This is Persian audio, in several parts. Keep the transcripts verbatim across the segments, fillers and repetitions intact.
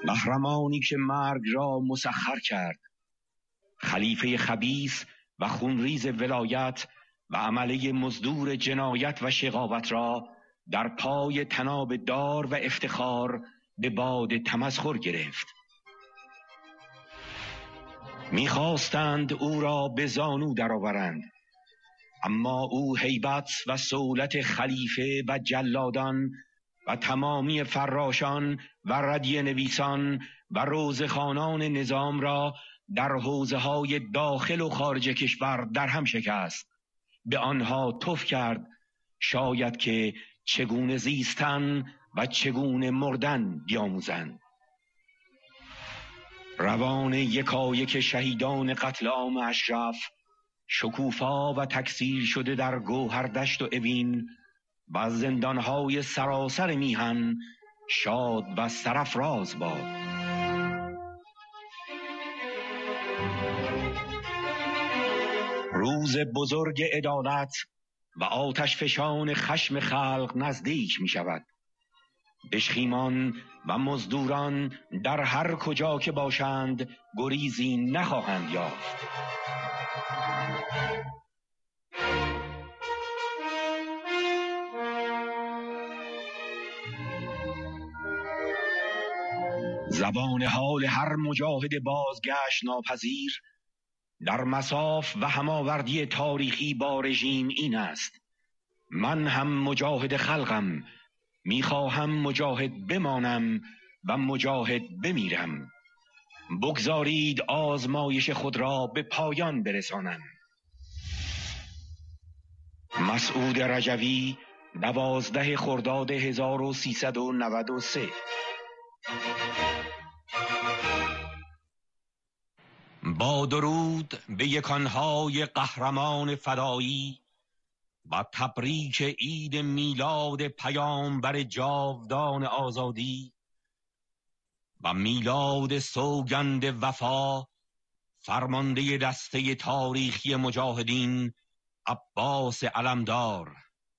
قهرمانی که مرگ را مسخر کرد، خلیفه خبیث و خونریز ولایت و عمله مزدور جنایت و شقاوت را در پای طناب دار و افتخار به باد تمسخر گرفت. می‌خواستند او را به زانو درآورند، اما او هیبت و سولت خلیفه و جلادان و تمامی فراشان و ردیه نویسان و روزخوانان نظام را در حوزه‌های داخل و خارج کشور در هم شکست. به آنها تف کرد شاید که چگونه زیستن و چگونه مردن بیاموزند. روان یکایک شهیدان قتل عام اشرف شکوفا و تکثیر شده در گوهردشت و اوین و زندانهای سراسر میهن شاد و سرافراز باد. روز بزرگ عدالت و آتش فشان خشم خلق نزدیک می شود. بشخیمان و مزدوران در هر کجا که باشند گریزی نخواهند یافت. زبان حال هر مجاهد بازگشت ناپذیر در مصاف و هماوردی تاریخی با رژیم این است: من هم مجاهد خلقم، میخواهم مجاهد بمانم و مجاهد بمیرم. بگذارید آزمایش خود را به پایان برسانم. مسعود رجوی، دوازده خرداد هزار و سیصد و نود و سه. با درود به یکانهای قهرمان فدایی و تبریک عید میلاد پیامبر جاودان آزادی و میلاد سوگند وفا فرمانده دسته تاریخی مجاهدین عباس علمدار،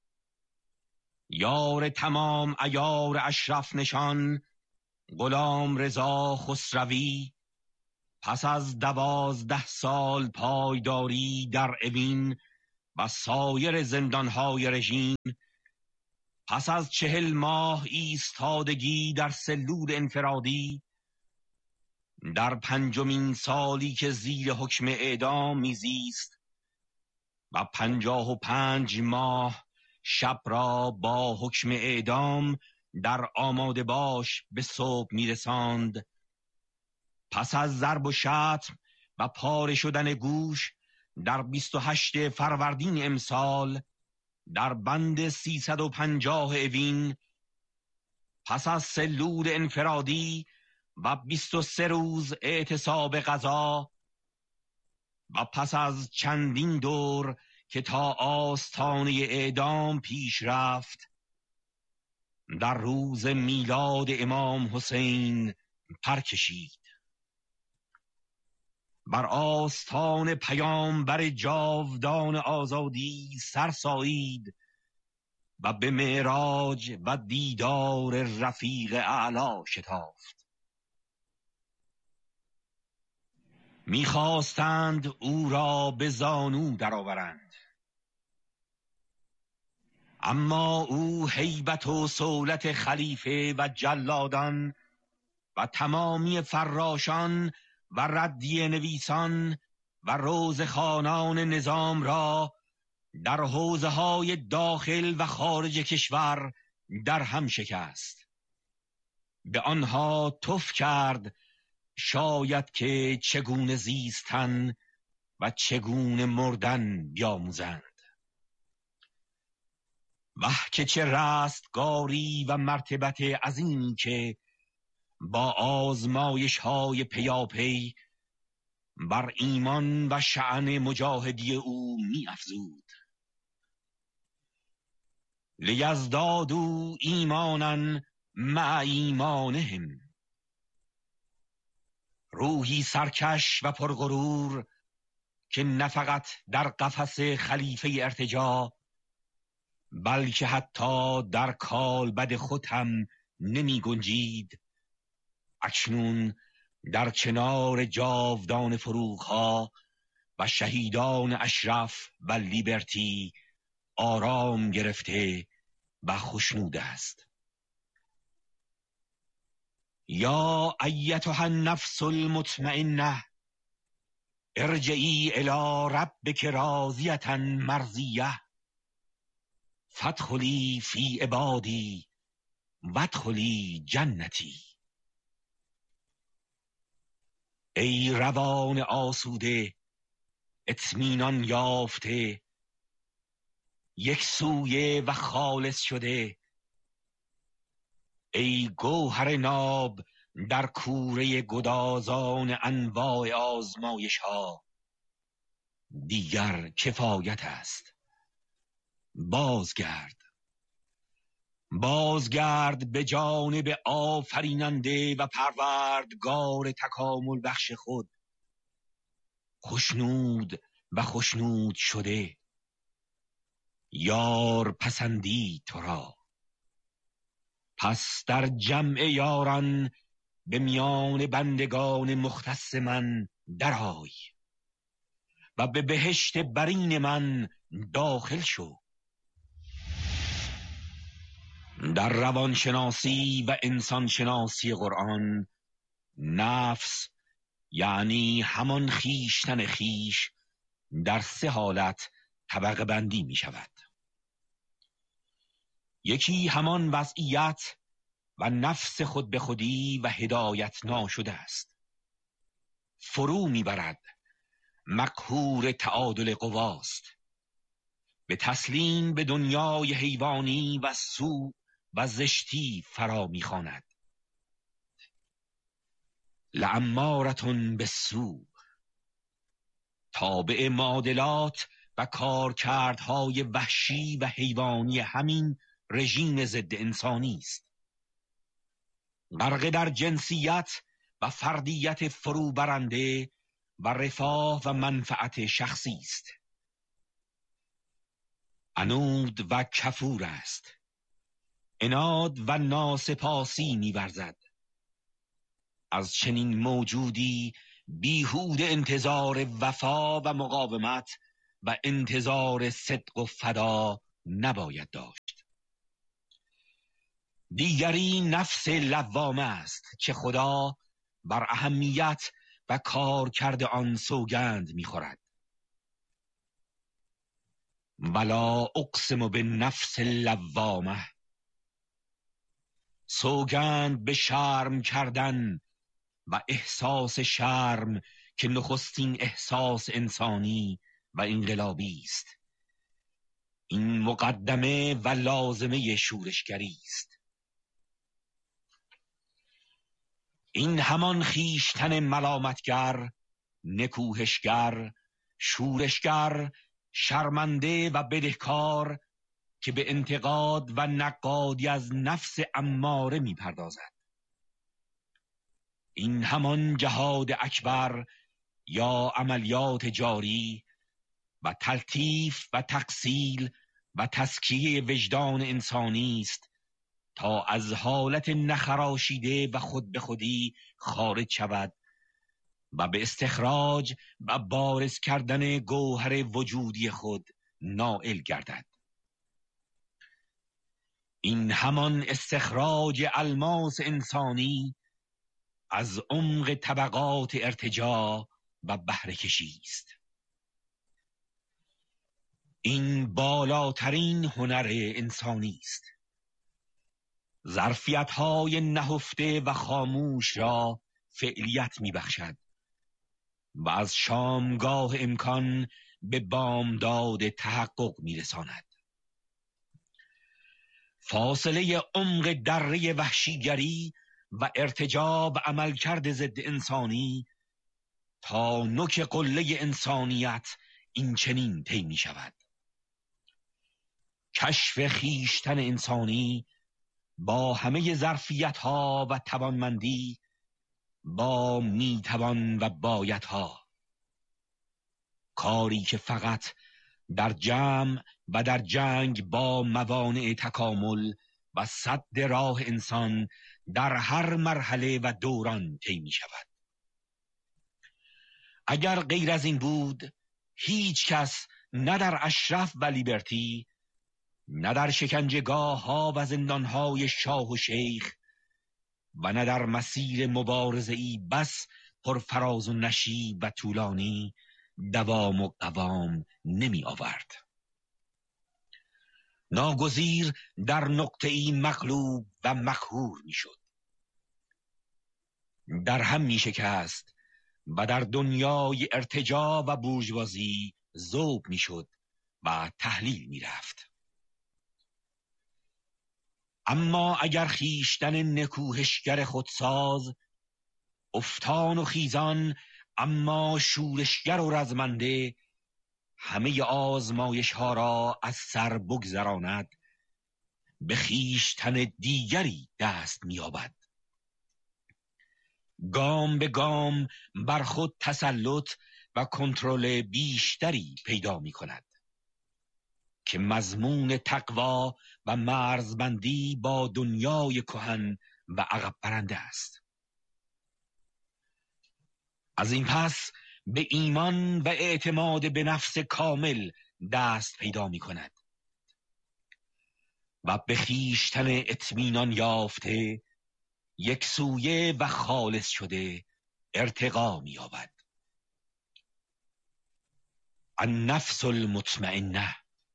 یار تمام عیار اشرف نشان غلام رضا خسروی، پس از دوازده سال پایداری در اوین و سایر زندانهای رژیم، پس از چهل ماه ایستادگی در سلول انفرادی، در پنجمین سالی که زیر حکم اعدام میزیست و پنجاه و پنج ماه شب را با حکم اعدام در آماده باش به صبح میرساند، پس از ضرب و شتم و پاره شدن گوش در بیست و هشتم فروردین امسال در بند سیصد و پنجاه اوین، پس از سلول انفرادی و بیست و سه روز اعتصاب غذا و پس از چندین دور که تا آستانه اعدام پیش رفت، در روز میلاد امام حسین پر کشید. بر آستان پیامبر جاودان آزادی سر سایید و به معراج و دیدار رفیق اعلی شتافت. می‌خواستند او را به زانو درآورند، اما او هیبت و سولت خلیفه و جلادان و تمامی فراشان و ردیه نویسان و روزخوانان نظام را در حوزه‌های داخل و خارج کشور در هم شکست. به آنها تف کرد شاید که چگونه زیستن و چگونه مردن بیاموزند. وه که چه رستگاری و مرتبت عظیمی که با آزمایش های پیاپی بر ایمان و شأن مجاهدی او می افزود. لیزدادوا ایمانا مع ایمانهم. روحی سرکش و پرغرور که نه فقط در قفس خلیفه ارتجاع بلکه حتی در کالبد خود هم نمی گنجید، اکنون در کنار جاودان فروغ‌ها و شهیدان اشرف و لیبرتی آرام گرفته و خشنود است. یا ایتها النفس المطمئنه ارجعی الی ربک راضیة مرضیه فادخلی فی عبادی وادخلی جنتی. ای روان آسوده، اطمینان یافته، یک سویه و خالص شده، ای گوهر ناب در کوره گدازان انواع آزمایش ها، دیگر کفایت است. بازگرد بازگرد به جانب آفریننده و پروردگار تکامل بخش خود، خشنود و خشنود شده. یار پسندی تو را، پس در جمع یاران به میان بندگان مختص من درآی و به بهشت برین من داخل شو. در روانشناسی و انسانشناسی قرآن، نفس یعنی همان خیشتن خیش در سه حالت طبقه بندی می شود. یکی همان وضعیت و نفس خود به خودی و هدایت ناشده است، فرو میبرد، مقهور تعادل قواست، به تسلیم به دنیای حیوانی و سوء و زشتی فرا میخواند. لامارة بالسوء، تابع معادلات و کارکردهای وحشی و حیوانی همین رژیم ضد انسانی است. غرق در جنسیت و فردیت فروبرنده و رفاه و منفعت شخصی است. عنود و کفور است، عناد و ناسپاسی می‌ورزد. از چنین موجودی بیهوده انتظار وفا و مقاومت و انتظار صدق و فدا نباید داشت. دیگری نفس لوامه است که خدا بر اهمیت و کار کرده آن سوگند می‌خورد. ولا اقسم بالنفس اللوامه، سوگند به شرم کردن و احساس شرم که نخستین احساس انسانی و انقلابی است. این مقدمه و لازمه شورشگری است. این همان خیشتن ملامتگر، نکوهشگر، شورشگر، شرمنده و بدهکار که به انتقاد و نقادی از نفس اماره می پردازد. این همان جهاد اکبر یا عملیات جاری و تلطیف و تقسیل و تزکیه وجدان انسانی است تا از حالت نخراشیده و خود به خودی خارج شود و به استخراج و بارز کردن گوهر وجودی خود نائل گردد. این همان استخراج الماس انسانی از عمق طبقات ارتجاع و بهره کشی است. این بالاترین هنر انسانی است. ظرفیت‌های نهفته و خاموش را فعلیت می‌بخشد و از شامگاه امکان به بامداد تحقق می‌رساند. فاصله عمق دره وحشیگری و ارتجاع و عملکرد ضد انسانی تا نوک قله انسانیت این چنین طی می شود. کشف خیشتن انسانی با همه ظرفیت‌ها و توانمندی، با میتوان و بایدها، کاری که فقط در جمع و در جنگ با موانع تکامل و سد راه انسان در هر مرحله و دوران طی می شود. اگر غیر از این بود، هیچ کس نه در اشرف و لیبرتی، نه در شکنجهگاه ها و زندان های شاه و شیخ و نه در مسیر مبارزه‌ای بس پرفراز و نشیب و طولانی دوام و قوام نمی آورد. ناگزیر در نقطه‌ای مغلوب و مقهور می شد. در هم می شکست و در دنیای ارتجاع و بورژوازی ذوب می شد و تحلیل می رفت. اما اگر خیشتن نکوهشگر خودساز، افتان و خیزان اما شورشگر و رزمنده، همه آزمایش ها را از سر بگذراند، به خیشتن دیگری دست می‌یابد. گام به گام بر خود تسلط و کنترل بیشتری پیدا می‌کند که مضمون تقوا و مرزبندی با دنیای کهن و عقب برنده است. از این پس به ایمان و اعتماد به نفس کامل دست پیدا می کند و به خویشتن اطمینان یافته، یک سویه و خالص شده ارتقا می یابد. النفس المطمئنه.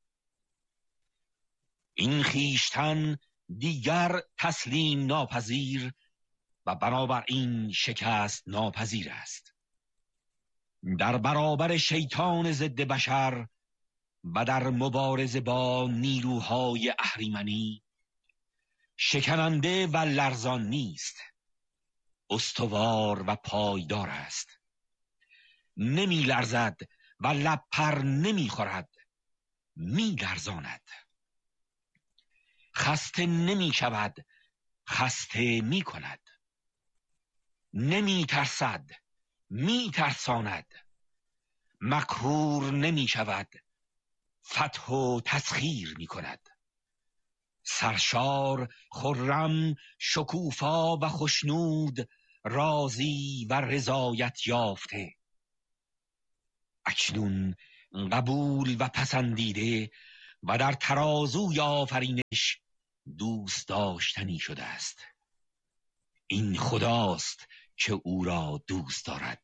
این خویشتن دیگر تسلیم ناپذیر و بنابراین شکست ناپذیر است. در برابر شیطان ضد بشر و در مبارزه با نیروهای اهریمنی شکننده و لرزان نیست، استوار و پایدار است. نمی لرزد و لب پر نمی خورد، می لرزاند. خسته نمی شود، خسته می کند. نمی ترسد، می ترساند. مقهور نمی شود، فتح و تسخیر می کند. سرشار، خرم، شکوفا و خوشنود، راضی و رضایت یافته. اکنون قبول و پسندیده و در ترازوی آفرینش دوست داشتنی شده است. این خداست که او را دوست دارد.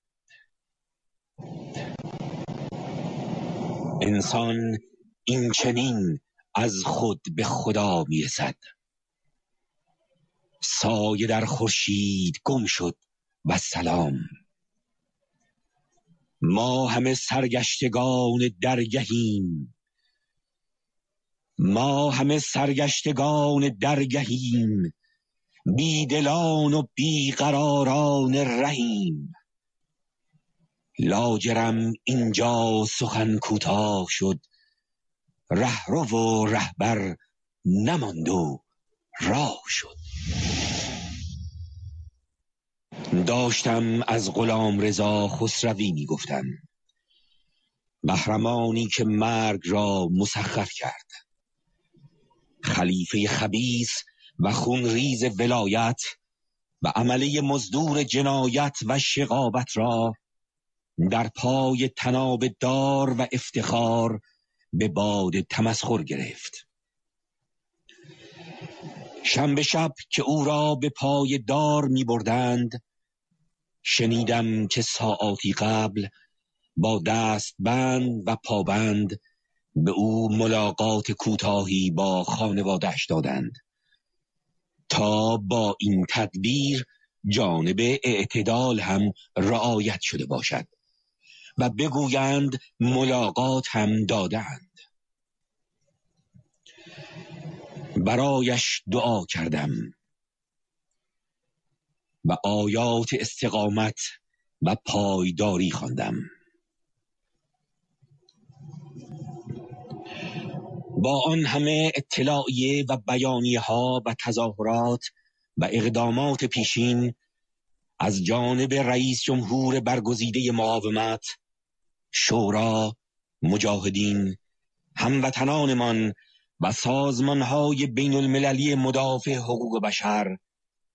انسان این چنین از خود به خدا میرسد. سایه در خورشید گم شد و سلام. ما همه سرگشتگان درگهیم، ما همه سرگشتگان درگهیم، بیدلان و بیقراران رهیم. لاجرم اینجا سخن کوتاه شد، رهرو و رهبر نماند و راه شد. داشتم از غلامرضا خسروی می گفتم، محرمانی که مرگ را مسخر کرد. خلیفه خبیث و خونریز ولایت و عمله مزدور جنایت و شقاوت را در پای طناب دار و افتخار به باد تمسخر گرفت. شنبه شب که او را به پای دار می بردند، شنیدم که ساعاتی قبل با دست بند و پابند به او ملاقات کوتاهی با خانواده‌اش دادند تا با این تدبیر جانب اعتدال هم رعایت شده باشد و بگویند ملاقات هم دادند. برایش دعا کردم و آیات استقامت و پایداری خواندم. با آن همه اطلاعیه و بیانیه ها و تظاهرات و اقدامات پیشین از جانب رئیس جمهور برگزیده مقاومت، شورا، مجاهدین، هموطنانمان و سازمانهای بین المللی مدافع حقوق بشر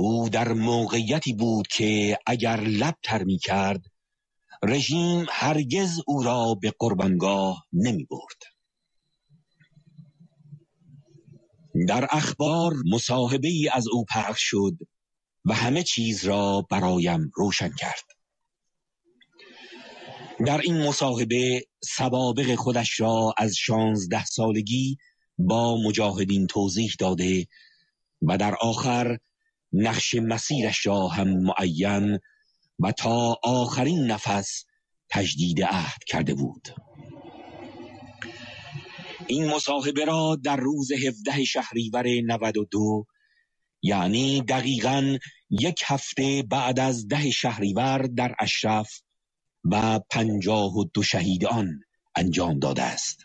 او در موقعیتی بود که اگر لب تر می کرد رژیم هرگز او را به قربانگاه نمی برد. در اخبار مصاحبه ای از او پخش شد و همه چیز را برایم روشن کرد. در این مصاحبه سوابق خودش را از شانزده سالگی با مجاهدین توضیح داده و در آخر نقش مسیرش را هم معین و تا آخرین نفس تجدید عهد کرده بود. این مصاحبه را در روز هفدهم شهریور نود و دو، یعنی دقیقاً یک هفته بعد از ده شهریور در اشرف و پنجاه و دو شهید آن انجام داده است.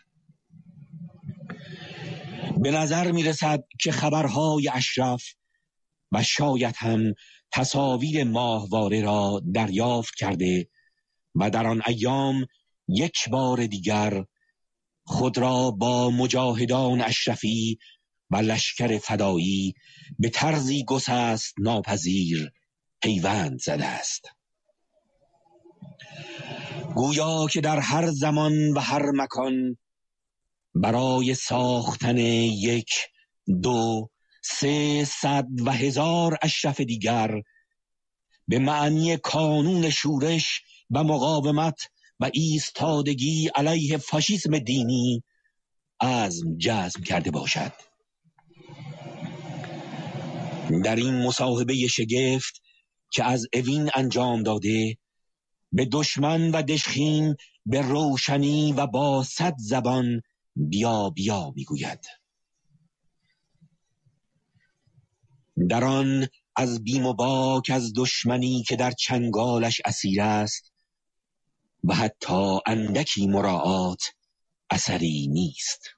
به نظر می رسد که خبرهای اشرف و شاید هم تصاویر ماهواره را دریافت کرده و در آن ایام یک بار دیگر خود را با مجاهدان اشرفی و لشکر فدایی به طرزی گسست ناپذیر پیوند زده است. گویا که در هر زمان و هر مکان برای ساختن یک، دو، سه صد و هزار اشرف دیگر به معنی کانون شورش و مقاومت و ایستادگی علیه فاشیسم دینی عزم جزم کرده باشد. در این مصاحبه شگفت که از اوین انجام داده به دشمن و دشخیم به روشنی و با صد زبان بیا بیا میگوید. در آن از بیم و باک از دشمنی که در چنگالش اسیر است و حتی اندکی مراعات اثری نیست.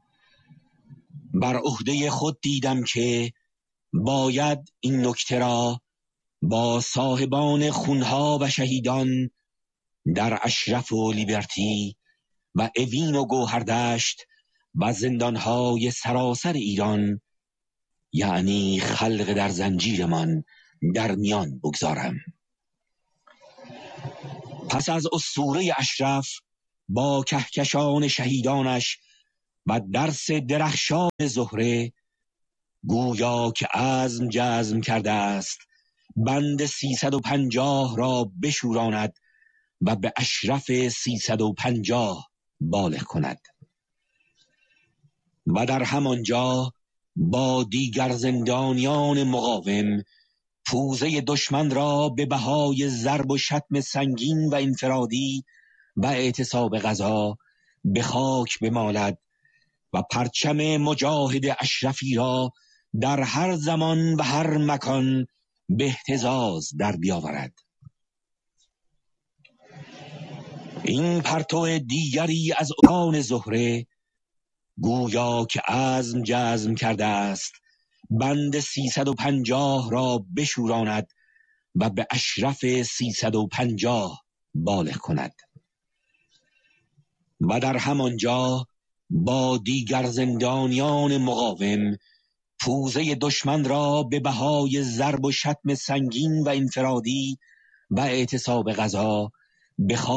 بر عهده خود دیدم که باید این نکته را با صاحبان خونها و شهیدان در اشرف و لیبرتی و اوین و گوهردشت و زندانهای سراسر ایران، یعنی خلق در زنجیرمان، در میان بگذارم. پس از اسطوره اشرف با کهکشان شهیدانش و درس درخشان زهره، گویا که عزم جزم کرده است بند سیصد و پنجاه را بشوراند و به اشرف سیصد و پنجاه بالغ کند و در همانجا با دیگر زندانیان مقاوم پوزه دشمن را به بهای ضرب و شتم سنگین و انفرادی و اعتصاب غذا به خاک بمالد و پرچم مجاهد اشرفی را در هر زمان و هر مکان به اهتزاز در بیاورد. این پرتو دیگری از عنان زهره گویا که عزم جزم کرده است بند سیصد و پنجاه را بشوراند و به اشرف سیصد و پنجاه بالغ کند و در همانجا با دیگر زندانیان مقاوم پوزه دشمن را به بهای ضرب و شتم سنگین و انفرادی و اعتصاب غذا به